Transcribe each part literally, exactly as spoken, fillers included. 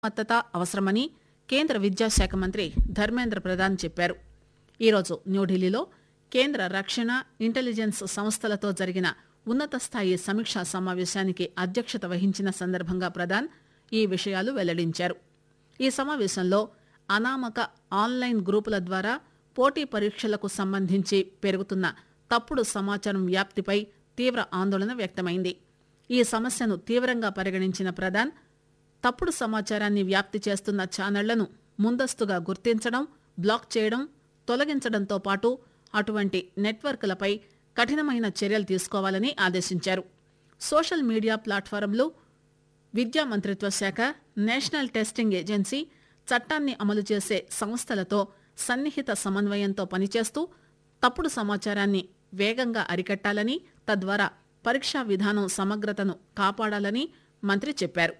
అప్రమత్తత అవసరమని కేంద్ర విద్యాశాఖ మంత్రి ధర్మేంద్ర ప్రధాన్ చెప్పారు. ఈరోజు న్యూఢిల్లీలో కేంద్ర రక్షణ, ఇంటెలిజెన్స్ సంస్థలతో జరిగిన ఉన్నత స్థాయి సమీక్షా సమావేశానికి అధ్యక్షత వహించిన సందర్భంగా ప్రధాన్ ఈ విషయాలు వెల్లడించారు. ఈ సమావేశంలో అనామక ఆన్లైన్ గ్రూపుల ద్వారా పోటీ పరీక్షలకు సంబంధించి పెరుగుతున్న తప్పుడు సమాచారం వ్యాప్తిపై తీవ్ర ఆందోళన వ్యక్తమైంది. ఈ సమస్యను తీవ్రంగా పరిగణించిన ప్రధాన్ తప్పుడు సమాచారాన్ని వ్యాప్తి చేస్తున్న ఛానళ్లను ముందస్తుగా గుర్తించడం, బ్లాక్ చేయడం, తొలగించడంతో పాటు అటువంటి నెట్వర్క్లపై కఠినమైన చర్యలు తీసుకోవాలని ఆదేశించారు. సోషల్ మీడియా ప్లాట్ఫారంలు, విద్యా మంత్రిత్వ శాఖ, నేషనల్ టెస్టింగ్ ఏజెన్సీ చట్టాన్ని అమలు చేసే సంస్థలతో సన్నిహిత సమన్వయంతో పనిచేస్తూ తప్పుడు సమాచారాన్ని వేగంగా అరికట్టాలని, తద్వారా పరీక్షా విధానం సమగ్రతను కాపాడాలని మంత్రి చెప్పారు.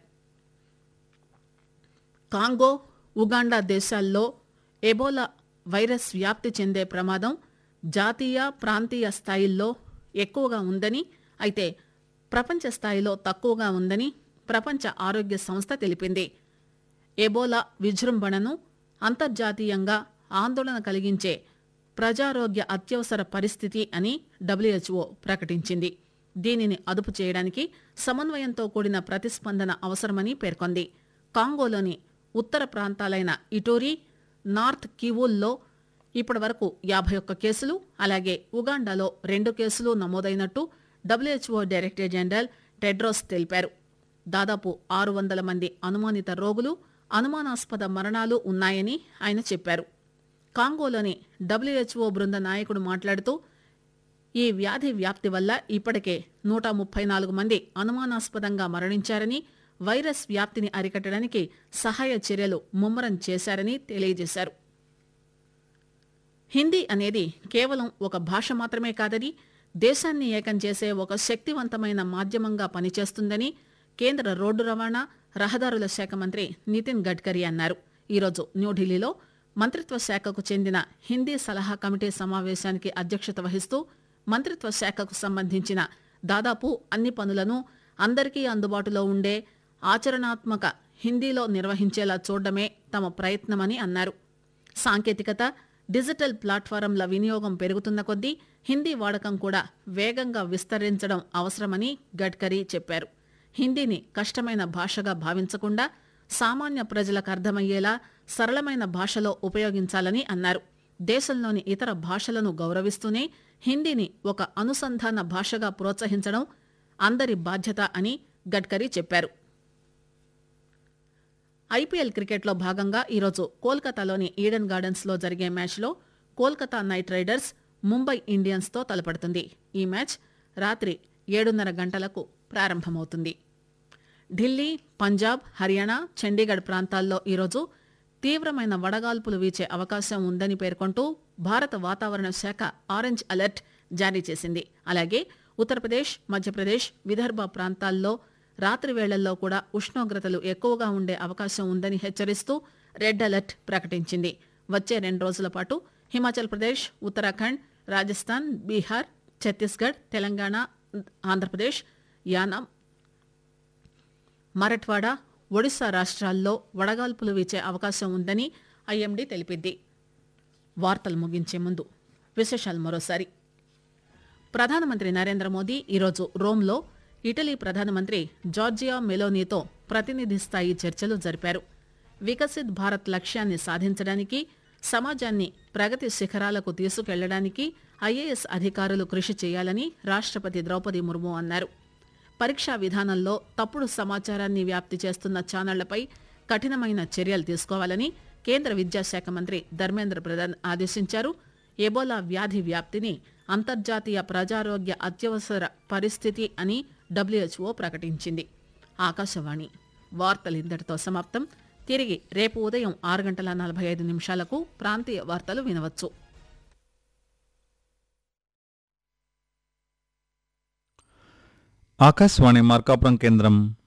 కాంగో, ఉగాండా దేశాల్లో ఎబోలా వైరస్ వ్యాప్తి చెందే ప్రమాదం జాతీయ, ప్రాంతీయ స్థాయిల్లో ఎక్కువగా ఉందని, అయితే ప్రపంచ స్థాయిలో తక్కువగా ఉందని ప్రపంచ ఆరోగ్య సంస్థ తెలిపింది. ఎబోలా విజృంభణను అంతర్జాతీయంగా ఆందోళన కలిగించే ప్రజారోగ్య అత్యవసర పరిస్థితి అని డబ్ల్యూహెచ్ఓ ప్రకటించింది. దీనిని అదుపు చేయడానికి సమన్వయంతో కూడిన ప్రతిస్పందన అవసరమని పేర్కొంది. కాంగోలోని ఉత్తర ప్రాంతాలైన ఇటోరీ, నార్త్ కివూల్లో ఇప్పటి వరకు యాభై ఒక్క కేసులు, అలాగే ఉగాండాలో రెండు కేసులు నమోదైనట్టు డబ్ల్యూహెచ్ఓ డైరెక్టర్ జనరల్ టెడ్రోస్ తెలిపారు. దాదాపు ఆరు వందల మంది అనుమానిత రోగులు, అనుమానాస్పద మరణాలు ఉన్నాయని ఆయన చెప్పారు. కాంగోలోని డబ్ల్యూహెచ్ఓ బృంద నాయకుడు మాట్లాడుతూ ఈ వ్యాధి వ్యాప్తి వల్ల ఇప్పటికే నూట ముప్పై నాలుగు మంది అనుమానాస్పదంగా మరణించారని, వైరస్ వ్యాప్తిని అరికట్టడానికి సహాయ చర్యలు ముమ్మరం చేశారని తెలియజేశారు. హిందీ అనేది కేవలం ఒక భాష మాత్రమే కాదని, దేశాన్ని ఏకం చేసే ఒక శక్తివంతమైన మాధ్యమంగా పనిచేస్తుందని కేంద్ర రోడ్డు రవాణా, రహదారుల శాఖ మంత్రి నితిన్ గడ్కరీ అన్నారు. ఈరోజు న్యూఢిల్లీలో మంత్రిత్వ శాఖకు చెందిన హిందీ సలహా కమిటీ సమావేశానికి అధ్యక్షత వహిస్తూ మంత్రిత్వ శాఖకు సంబంధించిన దాదాపు అన్ని పనులను అందరికీ అందుబాటులో ఉండే ఆచరణాత్మక హిందీలో నిర్వహించేలా చూడడమే తమ ప్రయత్నమని అన్నారు. సాంకేతికత, డిజిటల్ ప్లాట్ఫారంల వినియోగం పెరుగుతున్న కొద్దీ హిందీ వాడకం కూడా వేగంగా విస్తరించడం అవసరమని గడ్కరీ చెప్పారు. హిందీని కష్టమైన భాషగా భావించకుండా సామాన్య ప్రజలకు అర్థమయ్యేలా సరళమైన భాషలో ఉపయోగించాలని అన్నారు. దేశంలోని ఇతర భాషలను గౌరవిస్తూనే హిందీని ఒక అనుసంధాన భాషగా ప్రోత్సహించడం అందరి బాధ్యత అని గడ్కరీ చెప్పారు. ఐపీఎల్ క్రికెట్లో భాగంగా ఈరోజు కోల్కతాలోని ఈడెన్ గార్డెన్స్ లో జరిగే మ్యాచ్లో Kolkata night riders Mumbai Indians తో తలపడుతుంది. ఈ మ్యాచ్ రాత్రి ఏడున్నర గంటలకు ప్రారంభమవుతుంది. ఢిల్లీ, పంజాబ్, హర్యానా, చండీగఢ్ ప్రాంతాల్లో ఈరోజు తీవ్రమైన వడగాల్పులు వీచే అవకాశం ఉందని పేర్కొంటూ భారత వాతావరణ శాఖ ఆరెంజ్ అలర్ట్ జారీ చేసింది. అలాగే ఉత్తరప్రదేశ్, మధ్యప్రదేశ్, విదర్భ ప్రాంతాల్లో రాత్రి వేళల్లో కూడా ఉష్ణోగ్రతలు ఎక్కువగా ఉండే అవకాశం ఉందని హెచ్చరిస్తూ రెడ్ అలర్ట్ ప్రకటించింది. వచ్చే రెండు రోజుల పాటు హిమాచల్ ప్రదేశ్, ఉత్తరాఖండ్, రాజస్థాన్, బీహార్, ఛత్తీస్గఢ్, తెలంగాణ, ఆంధ్రప్రదేశ్, యానాం, మరఠ్వాడా, ఒడిశా రాష్ట్రాల్లో వడగాల్పులు వీచే అవకాశం ఉందని ఐఎండీ తెలిపింది. వార్తలు ముగించే ముందు విశేషాలు మరోసారి. ప్రధానమంత్రి నరేంద్ర మోదీ ఈరోజు రోమ్లో ఇటలీ ప్రధానమంత్రి జార్జియా మెలోనీతో ప్రతినిధి స్థాయి చర్చలు జరిపారు. వికసిత్ భారత్ లక్ష్యాన్ని సాధించడానికి, సమాజాన్ని ప్రగతి శిఖరాలకు తీసుకెళ్లడానికి ఐఏఎస్ అధికారులు కృషి చేయాలని రాష్ట్రపతి ద్రౌపది ముర్ము అన్నారు. పరీక్షా విధానంలో తప్పుడు సమాచారాన్ని వ్యాప్తి చేస్తున్న ఛానళ్లపై కఠినమైన చర్యలు తీసుకోవాలని కేంద్ర విద్యాశాఖ మంత్రి ధర్మేంద్ర ప్రధాన్ ఆదేశించారు. ఎబోలా వ్యాధి వ్యాప్తిని అంతర్జాతీయ ప్రజారోగ్య అత్యవసర పరిస్థితి అని డబ్ల్యూహెచ్ఓ ప్రకటించింది. ఆకాశవాణి వార్తలు ఇంతటితో సమాప్తం. తిరిగి రేపు ఉదయం ఆరు గంటల నలభై ఐదు నిమిషాలకు ప్రాంతీయ వార్తలు వినవచ్చు. ఆకాశవాణి మార్కాపురం కేంద్రం